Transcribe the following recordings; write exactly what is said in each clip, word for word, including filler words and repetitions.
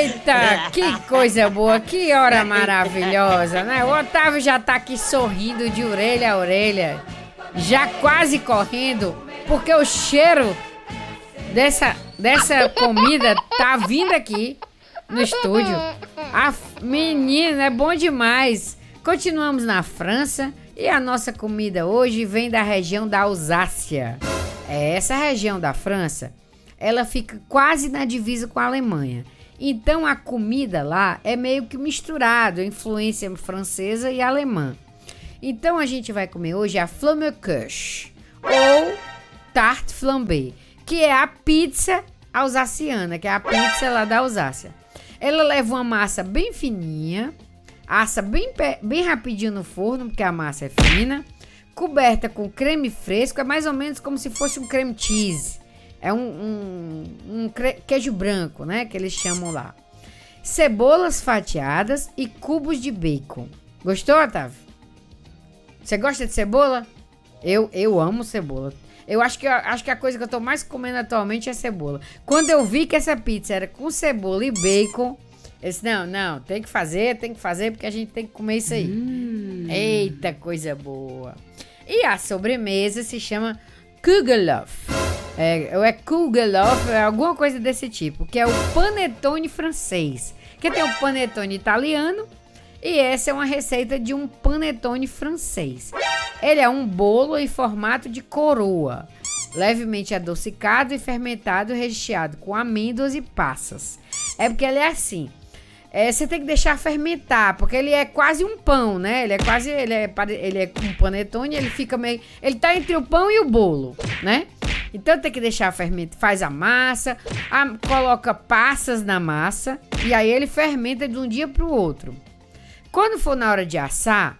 Eita, que coisa boa, que hora maravilhosa, né? O Otávio já tá aqui sorrindo de orelha a orelha, já quase correndo, porque o cheiro dessa, dessa comida tá vindo aqui no estúdio. A menina, é bom demais. Continuamos na França e a nossa comida hoje vem da região da Alsácia. É essa região da França, ela fica quase na divisa com a Alemanha. Então a comida lá é meio que misturado, influência francesa e alemã. Então a gente vai comer hoje a Flammekuche ou tarte flambée, que é a pizza alsaciana, que é a pizza lá da Alsácia. Ela leva uma massa bem fininha, assa bem, bem rapidinho no forno, porque a massa é fina, coberta com creme fresco, é mais ou menos como se fosse um creme cheese. É um, um, um queijo branco, né? Que eles chamam lá. Cebolas fatiadas e cubos de bacon. Gostou, Otávio? Você gosta de cebola? Eu, eu amo cebola. Eu acho que, acho que a coisa que eu tô mais comendo atualmente é cebola. Quando eu vi que essa pizza era com cebola e bacon, eu disse, não, não, tem que fazer, tem que fazer, porque a gente tem que comer isso aí. Hum. Eita, coisa boa. E a sobremesa se chama Kugelhof. É, ou é Kugelhof, é alguma coisa desse tipo, que é o panetone francês. Que tem o panetone italiano e essa é uma receita de um panetone francês. Ele é um bolo em formato de coroa, levemente adocicado e fermentado, recheado com amêndoas e passas. É porque ele é assim. É, você tem que deixar fermentar, porque ele é quase um pão, né? Ele é quase, ele é, ele é um panetone, ele fica meio, ele tá entre o pão e o bolo, né? Então tem que deixar fermentar, faz a massa, a, coloca passas na massa e aí ele fermenta de um dia pro outro. Quando for na hora de assar,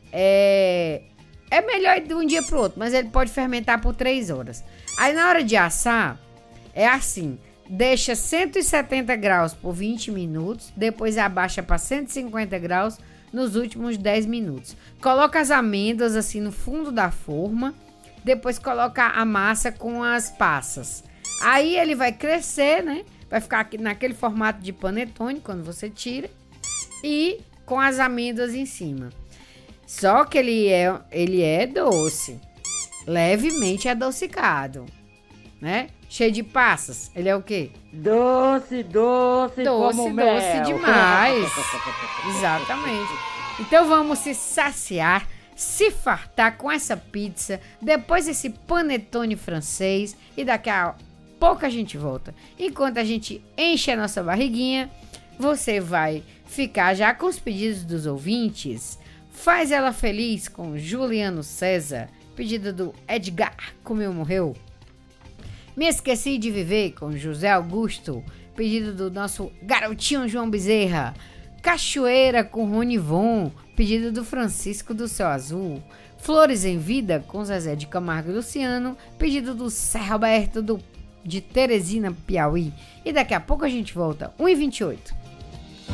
é, é melhor de um dia pro outro, mas ele pode fermentar por três horas. Aí na hora de assar, é assim. Deixa cento e setenta graus por vinte minutos, depois abaixa para cento e cinquenta graus nos últimos dez minutos. Coloca as amêndoas assim no fundo da forma, depois coloca a massa com as passas. Aí ele vai crescer, né? Vai ficar aqui naquele formato de panetone quando você tira e com as amêndoas em cima. Só que ele é, ele é doce, levemente adocicado, né? Cheio de passas. Ele é o quê? Doce, doce, doce, como doce mel. demais. Exatamente. Então vamos se saciar, se fartar com essa pizza, depois esse panetone francês e daqui a pouco a gente volta. Enquanto a gente enche a nossa barriguinha, você vai ficar já com os pedidos dos ouvintes. Faz ela feliz com Juliano César, pedido do Edgar Comeu Morreu. Me esqueci de viver com José Augusto, pedido do nosso garotinho João Bezerra. Cachoeira com Ronivon, pedido do Francisco do Céu Azul. Flores em Vida com Zezé de Camargo e Luciano, pedido do Zé Roberto do, de Teresina, Piauí. E daqui a pouco a gente volta, um e vinte e oito.